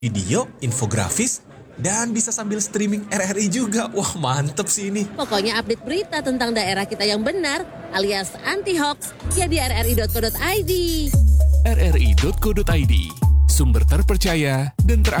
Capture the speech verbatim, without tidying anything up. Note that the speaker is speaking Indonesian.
video, infografis, dan bisa sambil streaming R R I juga. Wah, mantep sih ini. Pokoknya update berita tentang daerah kita yang benar alias anti-hoax ya di r r i dot co dot i d. r r i dot co dot i d, sumber terpercaya dan teraktual.